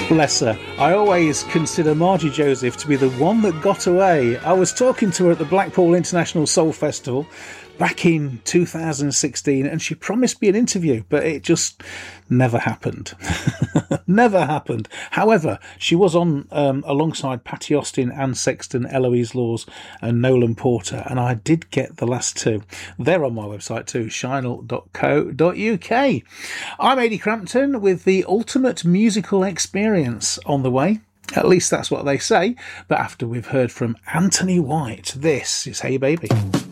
Bless her. I always consider Margie Joseph to be the one that got away. I was talking to her at the Blackpool International Soul Festival back in 2016 and she promised me an interview, but it just never happened. Never happened. However, she was on alongside Patty Austin, Anne Sexton, Eloise Laws and Nolan Porter, and I did get the last two. They're on my website too, shinel.co.uk. I'm Ady Crampton with the ultimate musical experience on the way. At least that's what they say. But after we've heard from Anthony White, this is Hey Baby.